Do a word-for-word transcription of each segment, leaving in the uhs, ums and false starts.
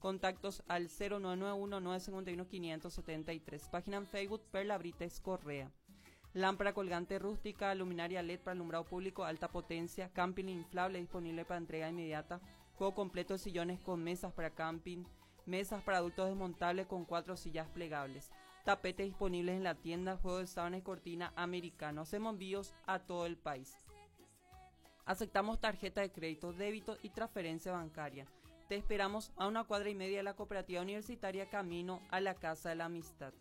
Contactos al cero nueve nueve uno nueve cinco uno cinco siete tres. Página en Facebook Perla Brites Correa. Lámpara colgante rústica, luminaria L E D para alumbrado público, alta potencia, camping inflable disponible para entrega inmediata, juego completo de sillones con mesas para camping, mesas para adultos desmontables con cuatro sillas plegables, tapetes disponibles en la tienda, juego de sábanas y cortina americano. Hacemos envíos a todo el país. Aceptamos tarjeta de crédito, débito y transferencia bancaria. Te esperamos a una cuadra y media de la cooperativa universitaria camino a la Casa de la Amistad.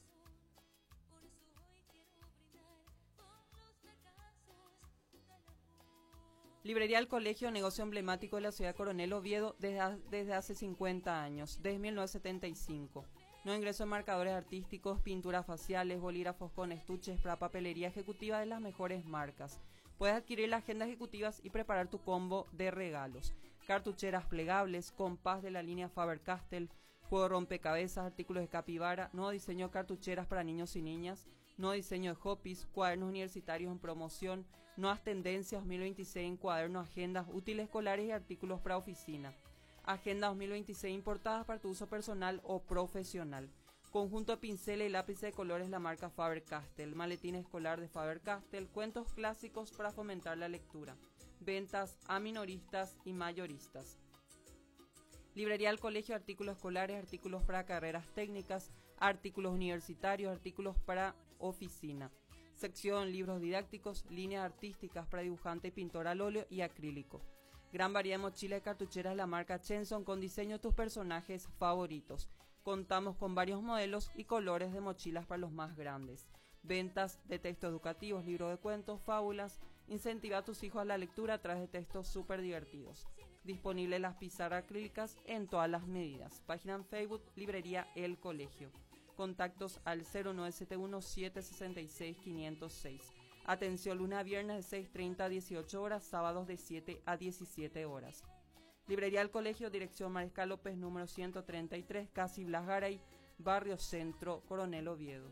Librería El Colegio, negocio emblemático de la ciudad de Coronel Oviedo desde, desde hace cincuenta años, desde mil novecientos setenta y cinco. No ingreso en marcadores artísticos, pinturas faciales, bolígrafos con estuches para papelería ejecutiva de las mejores marcas. Puedes adquirir las agendas ejecutivas y preparar tu combo de regalos. Cartucheras plegables, compás de la línea Faber-Castell, juego rompecabezas, artículos de capibara, nuevo diseño de cartucheras para niños y niñas, nuevo diseño de hopis, cuadernos universitarios en promoción, nuevas tendencias dos mil veintiséis en cuadernos, agendas, útiles escolares y artículos para oficina. Agenda dos mil veintiséis importadas para tu uso personal o profesional. Conjunto de pinceles y lápices de colores la marca Faber-Castell, maletín escolar de Faber-Castell, cuentos clásicos para fomentar la lectura. Ventas a minoristas y mayoristas. Librería del Colegio, artículos escolares, artículos para carreras técnicas, artículos universitarios, artículos para oficina. Sección libros didácticos, líneas artísticas para dibujante y pintor al óleo y acrílico. Gran variedad de mochilas y cartucheras de la marca Chenson con diseño de tus personajes favoritos. Contamos con varios modelos y colores de mochilas para los más grandes. Ventas de textos educativos, libros de cuentos, fábulas. Incentiva a tus hijos a la lectura a través de textos súper divertidos. Disponible las pizarras acrílicas en todas las medidas. Página en Facebook, Librería El Colegio. Contactos al cero nueve siete uno siete seis seis cinco cero seis. Atención lunes a viernes de seis treinta a dieciocho horas, sábados de siete a diecisiete horas. Librería del Colegio, dirección Mariscal López, número ciento treinta y tres, Casi Blas Garay, Barrio Centro, Coronel Oviedo.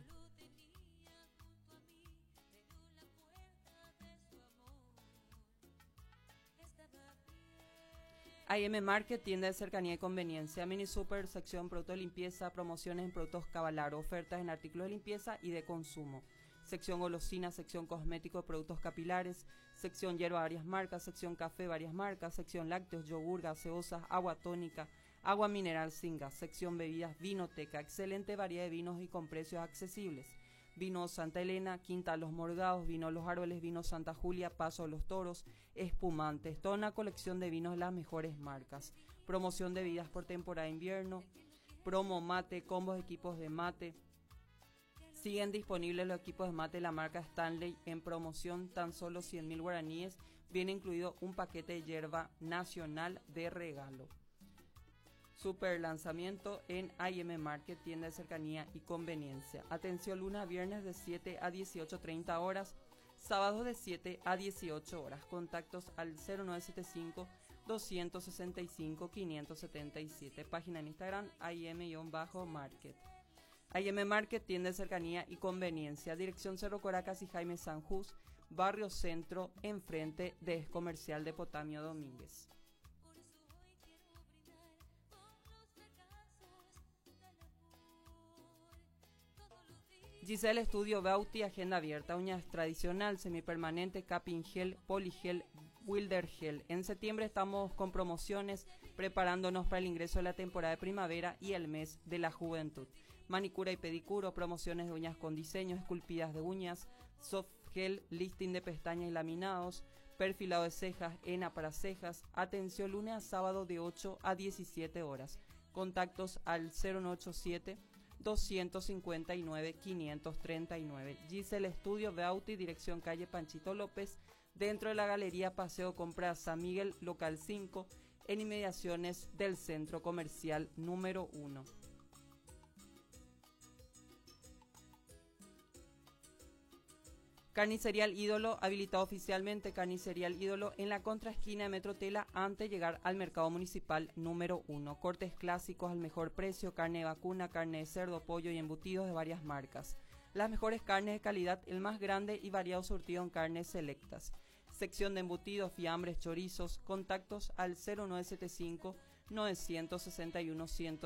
I M Market, tienda de cercanía y conveniencia. Mini Super, sección productos de limpieza, promociones en productos Cavalaro, ofertas en artículos de limpieza y de consumo. Sección golosina, sección cosmético, productos capilares, sección hierba, varias marcas, sección café, varias marcas, sección lácteos, yogur, gaseosas, agua tónica, agua mineral sin gas, sección bebidas, vinoteca, excelente variedad de vinos y con precios accesibles. Vino Santa Elena, Quinta Los Morgados, Vino Los Árboles, Vino Santa Julia, Paso de los Toros, espumantes, toda una colección de vinos de las mejores marcas. Promoción de bebidas por temporada de invierno, promo mate, combos de equipos de mate. Siguen disponibles los equipos de mate de la marca Stanley en promoción, tan solo cien mil guaraníes. Viene incluido un paquete de hierba nacional de regalo. Super lanzamiento en I M Market, tienda de cercanía y conveniencia. Atención lunes a viernes de siete a dieciocho treinta horas, sábados de siete a dieciocho horas. Contactos al cero nueve siete cinco dos seis cinco cinco siete siete. Página en Instagram I M-Market. I M Market, tienda de cercanía y conveniencia. Dirección Cerro Coracas y Jaime Sanjús, Barrio Centro, enfrente de Ex Comercial de Potamio Domínguez. Giselle Estudio Bauti, agenda abierta, uñas tradicional, semipermanente, capping gel, poligel, wilder gel. En septiembre estamos con promociones, preparándonos para el ingreso de la temporada de primavera y el mes de la juventud. Manicura y pedicuro, promociones de uñas con diseños, esculpidas de uñas, soft gel, lifting de pestañas y laminados, perfilado de cejas, henna para cejas. Atención lunes a sábado de ocho a diecisiete horas. Contactos al cero nueve ocho siete dos cinco nueve cinco tres nueve. Giselle Estudio Beauty, dirección calle Panchito López, dentro de la galería Paseo Compras San Miguel, local cinco, en inmediaciones del centro comercial número uno. Carnicería El Ídolo, habilitado oficialmente. Carnicería El Ídolo en la contraesquina de Metro Tela, antes de llegar al mercado municipal número uno. Cortes clásicos al mejor precio, carne de vacuna, carne de cerdo, pollo y embutidos de varias marcas. Las mejores carnes de calidad, el más grande y variado surtido en carnes selectas. Sección de embutidos, fiambres, chorizos. Contactos al cero nueve siete cinco nueve seis uno uno cero